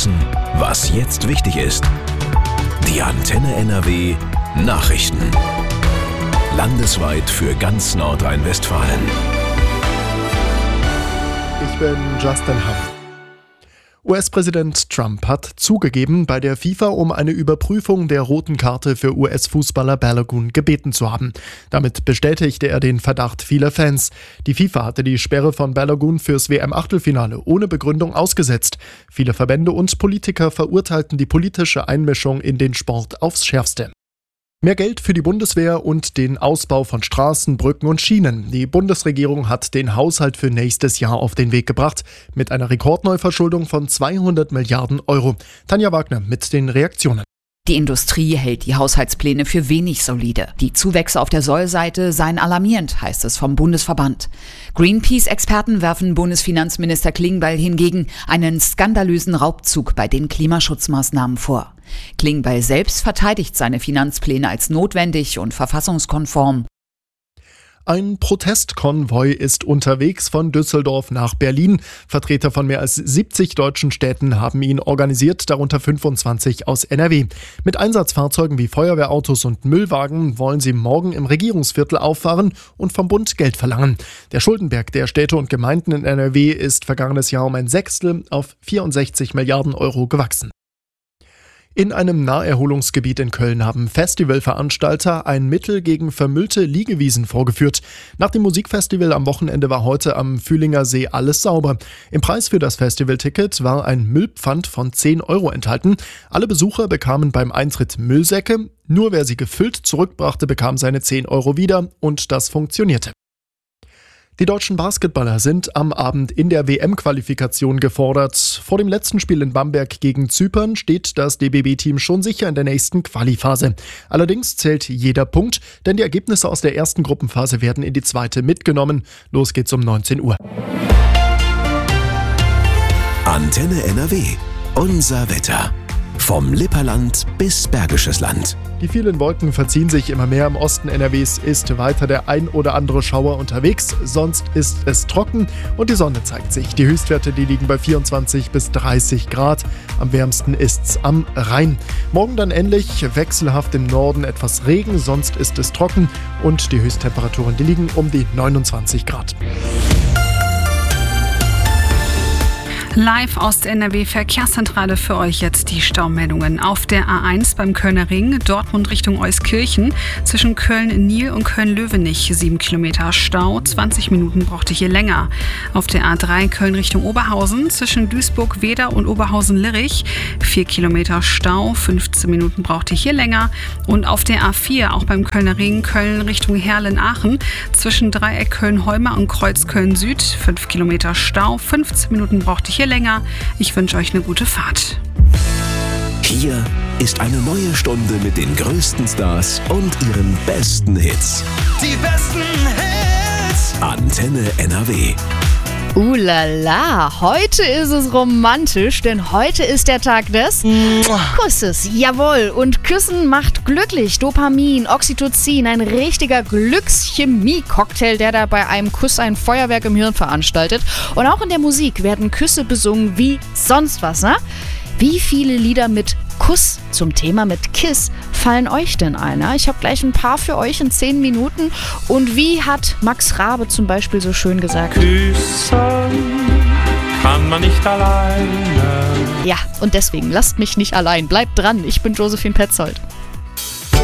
wissen, was jetzt wichtig ist. Die Antenne NRW Nachrichten. Landesweit für ganz Nordrhein-Westfalen. Ich bin Justin Hamm. US-Präsident Trump hat zugegeben, bei der FIFA um eine Überprüfung der roten Karte für US-Fußballer Balogun gebeten zu haben. Damit bestätigte er den Verdacht vieler Fans. Die FIFA hatte die Sperre von Balogun fürs WM-Achtelfinale ohne Begründung ausgesetzt. Viele Verbände und Politiker verurteilten die politische Einmischung in den Sport aufs Schärfste. Mehr Geld für die Bundeswehr und den Ausbau von Straßen, Brücken und Schienen. Die Bundesregierung hat den Haushalt für nächstes Jahr auf den Weg gebracht. Mit einer Rekordneuverschuldung von 200 Milliarden Euro. Tanja Wagner mit den Reaktionen. Die Industrie hält die Haushaltspläne für wenig solide. Die Zuwächse auf der Sollseite seien alarmierend, heißt es vom Bundesverband. Greenpeace-Experten werfen Bundesfinanzminister Klingbeil hingegen einen skandalösen Raubzug bei den Klimaschutzmaßnahmen vor. Klingbeil selbst verteidigt seine Finanzpläne als notwendig und verfassungskonform. Ein Protestkonvoi ist unterwegs von Düsseldorf nach Berlin. Vertreter von mehr als 70 deutschen Städten haben ihn organisiert, darunter 25 aus NRW. Mit Einsatzfahrzeugen wie Feuerwehrautos und Müllwagen wollen sie morgen im Regierungsviertel auffahren und vom Bund Geld verlangen. Der Schuldenberg der Städte und Gemeinden in NRW ist vergangenes Jahr um ein Sechstel auf 64 Milliarden Euro gewachsen. In einem Naherholungsgebiet in Köln haben Festivalveranstalter ein Mittel gegen vermüllte Liegewiesen vorgeführt. Nach dem Musikfestival am Wochenende war heute am Fühlinger See alles sauber. Im Preis für das Festivalticket war ein Müllpfand von 10 Euro enthalten. Alle Besucher bekamen beim Eintritt Müllsäcke. Nur wer sie gefüllt zurückbrachte, bekam seine 10 Euro wieder und das funktionierte. Die deutschen Basketballer sind am Abend in der WM-Qualifikation gefordert. Vor dem letzten Spiel in Bamberg gegen Zypern steht das DBB-Team schon sicher in der nächsten Qualiphase. Allerdings zählt jeder Punkt, denn die Ergebnisse aus der ersten Gruppenphase werden in die zweite mitgenommen. Los geht's um 19 Uhr. Antenne NRW. Unser Wetter. Vom Lipperland bis Bergisches Land. Die vielen Wolken verziehen sich immer mehr. Im Osten NRWs ist weiter der ein oder andere Schauer unterwegs. Sonst ist es trocken und die Sonne zeigt sich. Die Höchstwerte, die liegen bei 24 bis 30 Grad. Am wärmsten ist's am Rhein. Morgen dann ähnlich, wechselhaft im Norden etwas Regen, sonst ist es trocken und die Höchsttemperaturen, die liegen um die 29 Grad. Live aus der NRW-Verkehrszentrale für euch jetzt die Staumeldungen. Auf der A1 beim Kölner Ring, Dortmund Richtung Euskirchen, zwischen Köln-Nil und Köln-Löwenich 7 Kilometer Stau, 20 Minuten braucht ihr hier länger. Auf der A3 Köln Richtung Oberhausen, zwischen Duisburg-Weder und Oberhausen-Lirrich 4 Kilometer Stau, 15 Minuten braucht ihr hier länger. Und auf der A4, auch beim Kölner Ring, Köln Richtung Herlen-Aachen, zwischen Dreieck Köln-Heuma und Kreuz Köln-Süd 5 Kilometer Stau, 15 Minuten braucht ihr hier länger. Ich wünsche euch eine gute Fahrt. Hier ist eine neue Stunde mit den größten Stars und ihren besten Hits. Die besten Hits. Antenne NRW. Lala, heute ist es romantisch, denn heute ist der Tag des Kusses. Jawohl, und Küssen macht glücklich. Dopamin, Oxytocin, ein richtiger Glückschemie-Cocktail, der da bei einem Kuss ein Feuerwerk im Hirn veranstaltet. Und auch in der Musik werden Küsse besungen wie sonst was, ne? Wie viele Lieder mit Kuss zum Thema mit Kiss fallen euch denn ein? Ich habe gleich ein paar für euch in 10 Minuten. Und wie hat Max Rabe zum Beispiel so schön gesagt? Küssen kann man nicht alleine. Ja, und deswegen lasst mich nicht allein. Bleibt dran, ich bin Josephine Petzold.